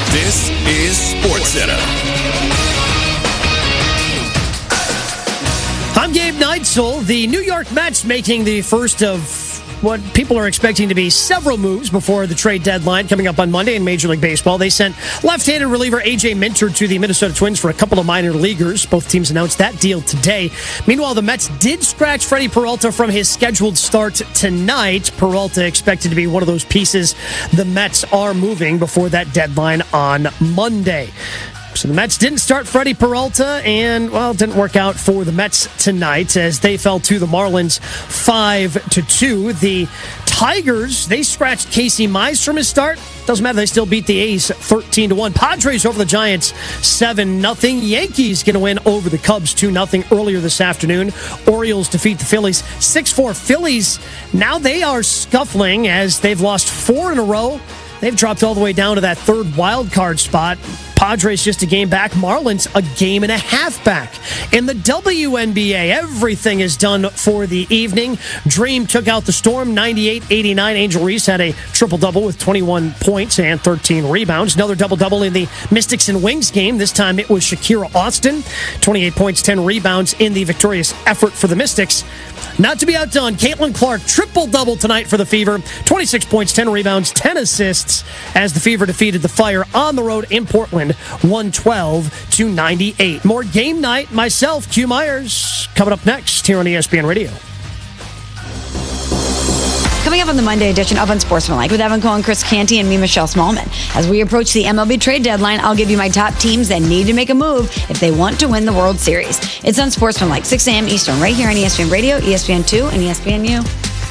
This is SportsCenter. I'm Gabe Neitzel. The New York Mets making the first of what people are expecting to be several moves before the trade deadline coming up on Monday in Major League Baseball. They sent left-handed reliever A.J. Minter to the Minnesota Twins for a couple of minor leaguers. Both teams announced that deal today. Meanwhile, the Mets did scratch Freddie Peralta from his scheduled start tonight. Peralta expected to be one of those pieces the Mets are moving before that deadline on Monday. So the Mets didn't start Freddie Peralta, and, well, it didn't work out for the Mets tonight as they fell to the Marlins 5-2. The Tigers, they scratched Casey Mize from his start. Doesn't matter, they still beat the A's 13-1. Padres over the Giants 7-0. Yankees going to win over the Cubs 2-0 earlier this afternoon. Orioles defeat the Phillies 6-4. Phillies, now they are scuffling as they've lost 4 in a row. They've dropped all the way down to that third wild card spot. Padres just a game back. Marlins a game and a half back. In the WNBA, everything is done for the evening. Dream took out the Storm 98-89. Angel Reese had a triple-double with 21 points and 13 rebounds. Another double-double in the Mystics and Wings game. This time it was Shakira Austin. 28 points, 10 rebounds in the victorious effort for the Mystics. Not to be outdone, Caitlin Clark, triple-double tonight for the Fever. 26 points, 10 rebounds, 10 assists as the Fever defeated the Fire on the road in Portland, 112-98. More game night, myself, Q Myers, coming up next here on ESPN Radio. Coming up on the Monday edition of Unsportsmanlike with Evan Cohen, Chris Canty, and me, Michelle Smallman. As we approach the MLB trade deadline, I'll give you my top teams that need to make a move if they want to win the World Series. It's Unsportsmanlike, 6 a.m. Eastern, right here on ESPN Radio, ESPN2, and ESPNU.